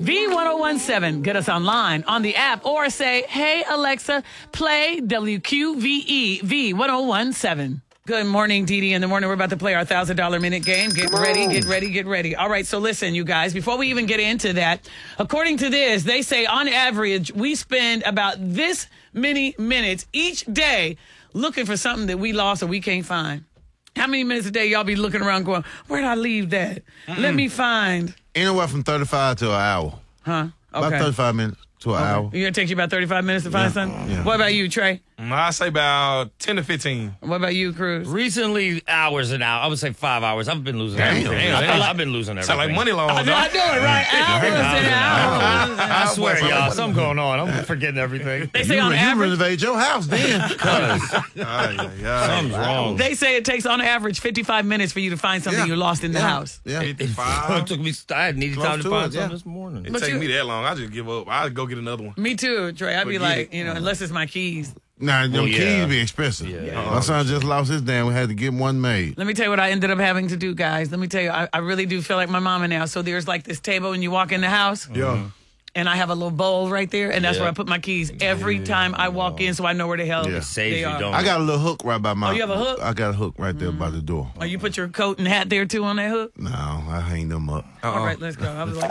V1017. Get us online on the app or say, hey, Alexa, play WQVE V1017. Good morning, Dee Dee. In the morning, we're about to play our $1,000 minute game. Get ready. All right, so listen, you guys, before we even get into that, according to this, they say on average, we spend about this many minutes each day looking for something that we lost or we can't find. How many minutes a day y'all be looking around going, where'd I leave that? Let me find. Anywhere from 35 to an hour. Huh? Okay. About 35 minutes to an hour. It takes you about 35 minutes to find something? Yeah. What about you, Trey? I say about 10 to 15. What about you, Cruz? Recently, hours and hours. I would say 5 hours. I've been losing everything. I've been losing everything. Sound like money loans. I know it, right? Hours. I swear, y'all, something going on. I'm forgetting everything. They say You on average, renovate your house then. Something's wrong. they say it takes on average 55 minutes for you to find something you lost in the house. Yeah. It 55. took me. I needed Close time to to find it, something yeah. this morning. It take me that long. I just give up. I'll go get another one. Me too, Trey. I'd be Forget like, it. unless it's my keys. Nah, them keys be expensive. Yeah. My son just lost his damn. We had to get one made. Let me tell you what I ended up having to do, guys. Let me tell you, I really do feel like my mama now. So there's like this table when you walk in the house. Yeah. And I have a little bowl right there, and that's where I put my keys every time I walk in, so I know where the hell Yeah. It saves they you, are. don't I got a little hook right by my. Oh, you have a hook? I got a hook right there by the door. Oh, you put your coat and hat there too on that hook? No, I hang them up. All right, let's go. I was like.